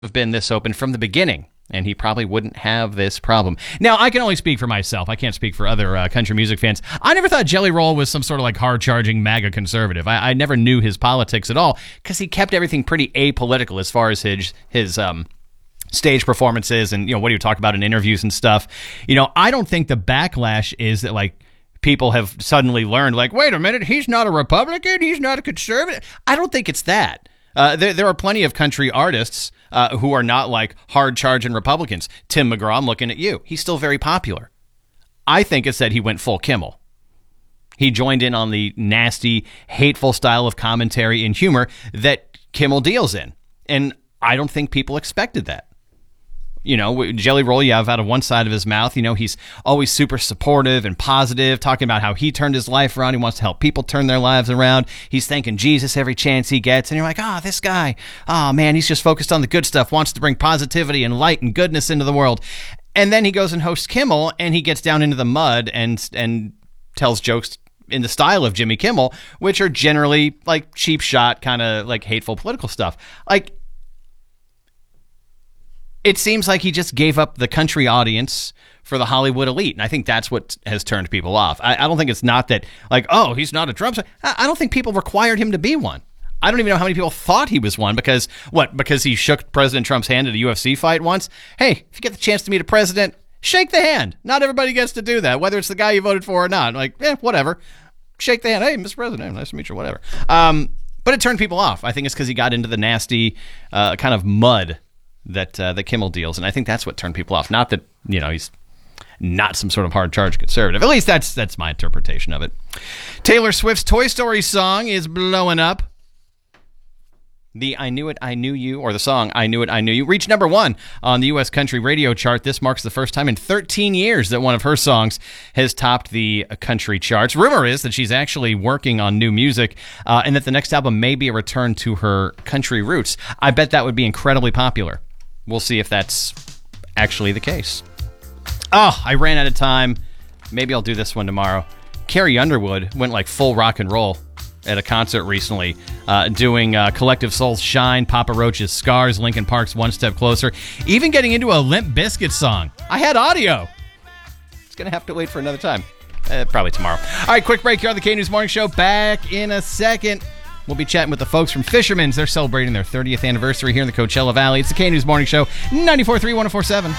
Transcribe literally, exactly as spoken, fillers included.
have been this open from the beginning, and he probably wouldn't have this problem. Now, I can only speak for myself. I can't speak for other uh, country music fans. I never thought Jelly Roll was some sort of like hard-charging MAGA conservative. I, I never knew his politics at all because he kept everything pretty apolitical as far as his his um, stage performances and, you know, what he would talk about in interviews and stuff. You know, I don't think the backlash is that, like, people have suddenly learned, like, wait a minute, he's not a Republican, he's not a conservative. I don't think it's that. Uh, there, there are plenty of country artists uh, who are not like hard-charging Republicans. Tim McGraw, I'm looking at you. He's still very popular. I think it's that he went full Kimmel. He joined in on the nasty, hateful style of commentary and humor that Kimmel deals in. And I don't think people expected that. You know, Jelly Roll, you have out of one side of his mouth, you know, he's always super supportive and positive, talking about how he turned his life around. He wants to help people turn their lives around. He's thanking Jesus every chance he gets. And you're like, oh, this guy, oh, man, he's just focused on the good stuff, wants to bring positivity and light and goodness into the world. And then he goes and hosts Kimmel, and he gets down into the mud and and tells jokes in the style of Jimmy Kimmel, which are generally like cheap shot, kind of like hateful political stuff. Like, it seems like he just gave up the country audience for the Hollywood elite. And I think that's what has turned people off. I, I don't think it's not that, like, oh, he's not a Trump. I, I don't think people required him to be one. I don't even know how many people thought he was one because, what, because he shook President Trump's hand at a U F C fight once? Hey, if you get the chance to meet a president, shake the hand. Not everybody gets to do that, whether it's the guy you voted for or not. Like, eh, whatever. Shake the hand. Hey, Mister President, nice to meet you, whatever. Um, but it turned people off. I think it's because he got into the nasty uh, kind of mud that uh, that Kimmel deals, and I think that's what turned people off. Not that, you know, he's not some sort of hard-charged conservative. At least that's that's my interpretation of it. Taylor Swift's Toy Story song is blowing up. The I Knew It, I Knew You, or the song I Knew It, I Knew You, reached number one on the U S country radio chart. This marks the first time in thirteen years that one of her songs has topped the country charts. Rumor is that she's actually working on new music uh, and that the next album may be a return to her country roots. I bet that would be incredibly popular. We'll see if that's actually the case. Oh, I ran out of time. Maybe I'll do this one tomorrow. Carrie Underwood went like full rock and roll at a concert recently, uh, doing uh, Collective Soul's Shine, Papa Roach's Scars, Linkin Park's One Step Closer, even getting into a Limp Bizkit song. I had audio. It's going to have to wait for another time. Uh, probably tomorrow. All right, quick break here on the K News Morning Show. Back in a second. We'll be chatting with the folks from Fisherman's. They're celebrating their thirtieth anniversary here in the Coachella Valley. It's the K News Morning Show, ninety-four point three, one oh four point seven.